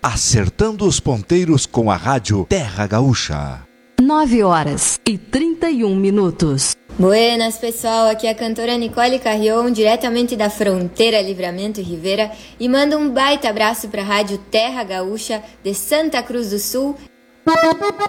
Acertando os ponteiros com a rádio Terra Gaúcha. 9h31. Buenas, pessoal, aqui é a cantora Nicole Carrion, diretamente da fronteira Livramento e Rivera, e manda um baita abraço para a rádio Terra Gaúcha de Santa Cruz do Sul.